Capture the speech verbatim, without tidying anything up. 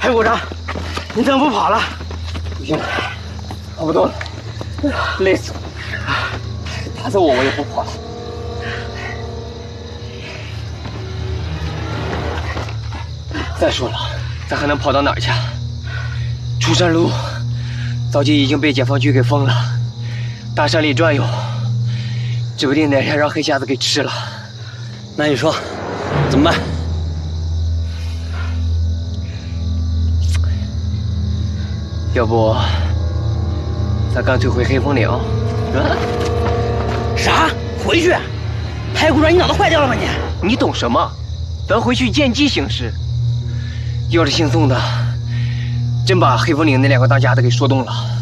排骨长，你怎么不跑了？ 不行了，跑不动了，累死了。打死我我也不跑了。再说了，咱还能跑到哪儿去？出山路早就已经被解放军给封了，大山里转悠，指不定哪天让黑瞎子给吃了。 那你说怎么办？ 要不咱干脆回黑风岭？啊？ 啥？回去？排骨长，你脑子坏掉了吗你？ 你懂什么？咱回去见机行事。要是姓宋的真把黑风岭那两个当家的给说动了，